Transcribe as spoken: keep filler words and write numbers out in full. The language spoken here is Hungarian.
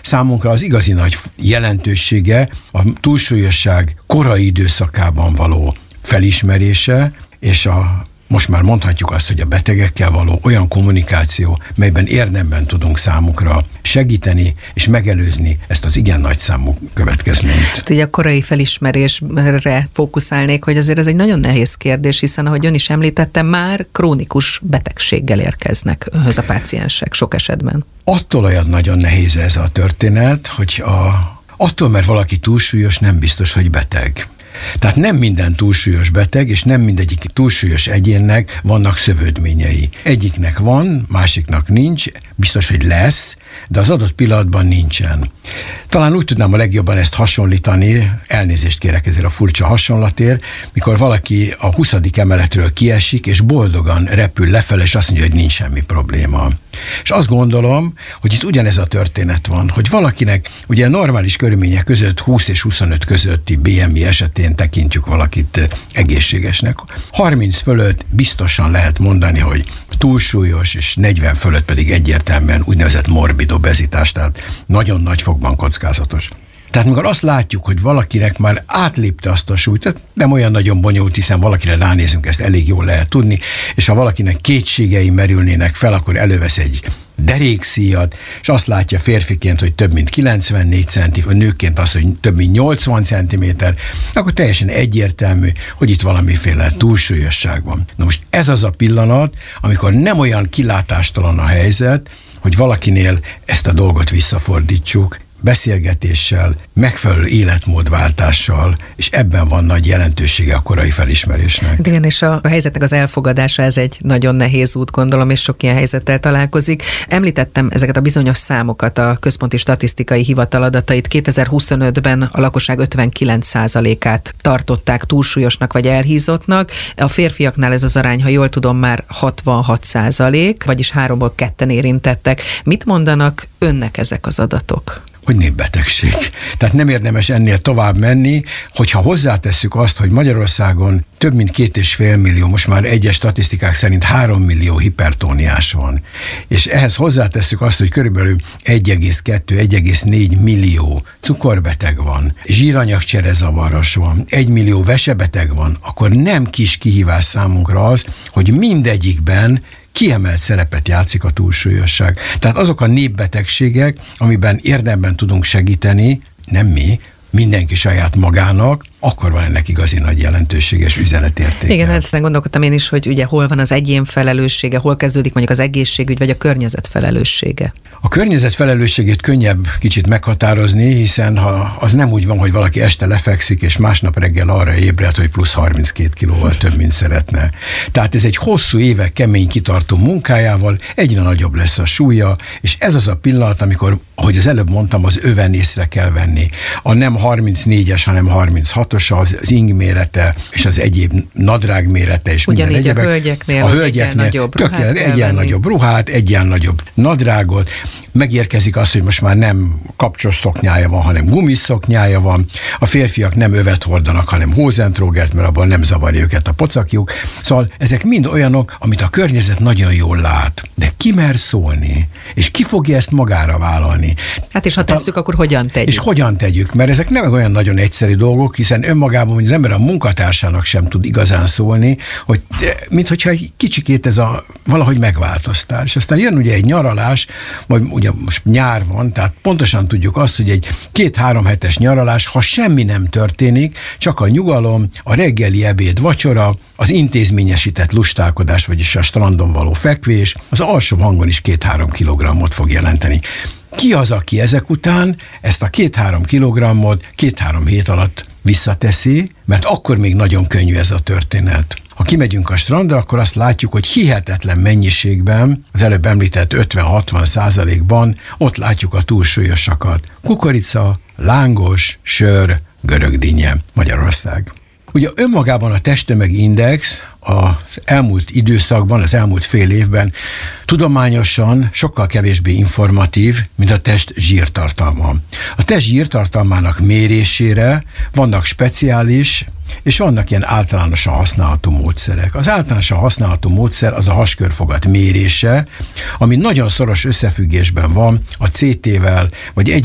számunkra az igazi nagy jelentősége a túlsúlyosság korai időszakában való felismerése, és a most már mondhatjuk azt, hogy a betegekkel való olyan kommunikáció, melyben érdemben tudunk számukra segíteni és megelőzni ezt az igen nagy számú következményt. Ugye a korai felismerésre fókuszálnék, hogy azért ez egy nagyon nehéz kérdés, hiszen ahogy ön is említette, már krónikus betegséggel érkeznek önhöz a páciensek sok esetben. Attól olyan nagyon nehéz ez a történet, hogy a, attól, mert valaki túlsúlyos, nem biztos, hogy beteg. Tehát nem minden túlsúlyos beteg, és nem mindegyik túlsúlyos egyénnek vannak szövődményei. Egyiknek van, másiknak nincs, biztos, hogy lesz, de az adott pillanatban nincsen. Talán úgy tudnám a legjobban ezt hasonlítani, elnézést kérek ezért a furcsa hasonlatért, mikor valaki a huszadik emeletről kiesik, és boldogan repül lefelé, és azt mondja, hogy nincs semmi probléma. És azt gondolom, hogy itt ugyanez a történet van, hogy valakinek ugye normális körülmények között húsz és huszonöt közötti bé em i esetén tekintjük valakit egészségesnek. harminc fölött biztosan lehet mondani, hogy túlsúlyos, és negyven fölött pedig egyértelműen úgynevezett morbid obezitás, tehát nagyon nagy fokban kockázatos. Tehát mikor azt látjuk, hogy valakinek már átlépte azt a súlyt, nem olyan nagyon bonyolult, hiszen valakire ránézünk, ezt elég jól lehet tudni, és ha valakinek kétségei merülnének fel, akkor elővesz egy derékszíjat, és azt látja férfiként, hogy több mint kilencvennégy centi, a nőként azt, hogy több mint nyolcvan centiméter, akkor teljesen egyértelmű, hogy itt valamiféle túlsúlyosság van. Na most ez az a pillanat, amikor nem olyan kilátástalan a helyzet, hogy valakinél ezt a dolgot visszafordítsuk, beszélgetéssel, megfelelő életmódváltással, és ebben van nagy jelentősége a korai felismerésnek. Igen, és a helyzetnek az elfogadása, ez egy nagyon nehéz út, gondolom, és sok ilyen helyzettel találkozik. Említettem ezeket a bizonyos számokat, a Központi Statisztikai Hivatal adatait. kétezer-huszonötben a lakosság ötvenkilenc százalékát tartották túlsúlyosnak vagy elhízottnak. A férfiaknál ez az arány, ha jól tudom, már hatvanhat százalék, vagyis háromból ketten érintettek. Mit mondanak önnek ezek az adatok? Hogy népbetegség. Tehát nem érdemes ennél tovább menni, hogyha hozzátesszük azt, hogy Magyarországon több mint két és fél millió, most már egyes statisztikák szerint három millió hipertóniás van. És ehhez hozzátesszük azt, hogy körülbelül egy egész kettő - egy egész négy millió cukorbeteg van, zsíranyagcserezavaros van, egy millió vesebeteg van, akkor nem kis kihívás számunkra az, hogy mindegyikben kiemelt szerepet játszik a túlsúlyosság. Tehát azok a népbetegségek, amiben érdemben tudunk segíteni, nem mi, mindenki saját magának, akkor van ennek igazi nagy jelentőséges üzenetértéke. Igen, ezt gondolkodtam én is, hogy ugye hol van az egyén felelőssége, hol kezdődik mondjuk az egészségügy, vagy a környezet felelőssége. A környezet felelősségét könnyebb kicsit meghatározni, hiszen ha az nem úgy van, hogy valaki este lefekszik, és másnap reggel arra ébred, hogy plusz harminckét kilóval több, mint szeretne. Tehát ez egy hosszú évek kemény kitartó munkájával egyre nagyobb lesz a súlya, és ez az a pillanat, amikor, ahogy az előbb mondtam, az öven észre kell venni. A nem harmincnégyes, hanem harminchatos az, az ing mérete, és az egyéb nadrág mérete, és ugyanígy minden egyebek. a hölgyeknél, a hölgyeknél nagyobb ruhát kell egyen nagyobb ruhát, egyen nagyobb nadrágot. Megérkezik az, hogy most már nem kapcsos szoknyája van, hanem gumis szoknyája van. A férfiak nem övet hordanak, hanem hózentrógert, mert abban nem zavarja őket a pocakjuk. Szóval ezek mind olyanok, amit a környezet nagyon jól lát. De ki mer szólni? És ki fogja ezt magára vállalni? Hát és ha tesszük, a, akkor hogyan tegyük? És hogyan tegyük? Mert ezek nem olyan nagyon egyszerű dolgok, hiszen önmagában, hogy az ember a munkatársának sem tud igazán szólni, hogy mint hogyha egy kicsikét ez a valahogy megváltoztál. És aztán jön ugye egy nyaralás, vagy ugye most nyár van, tehát pontosan tudjuk azt, hogy egy két-három hetes nyaralás, ha semmi nem történik, csak a nyugalom, a reggeli ebéd, vacsora, az intézményesített lustálkodás, vagyis a strandon való fekvés, az alsó hangon is két-három kilogrammot fog jelenteni. Ki az, aki ezek után ezt a két-három kilogrammot két-három hét alatt visszateszi, mert akkor még nagyon könnyű ez a történet. Ha kimegyünk a strandra, akkor azt látjuk, hogy hihetetlen mennyiségben, az előbb említett ötven-hatvan százalékban ott látjuk a túlsúlyosakat. Kukorica, lángos, sör, görögdinnye, Magyarország. Ugye önmagában a testtömegindex az elmúlt időszakban, az elmúlt fél évben tudományosan sokkal kevésbé informatív, mint a test zsírtartalma. A test zsírtartalmának mérésére vannak speciális, és vannak ilyen általánosan használható módszerek. Az általánosan használható módszer az a haskörfogat mérése, ami nagyon szoros összefüggésben van a cé tével, vagy egy